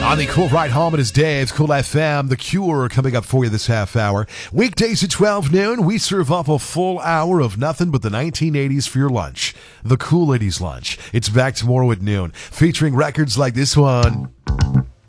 On the Cool Ride Home, it is Dave's Cool FM. The Cure coming up for you this half hour. Weekdays at 12 noon, we serve up a full hour of nothing but the 1980s for your lunch. The Cool Ladies Lunch. It's back tomorrow at noon, featuring records like this one.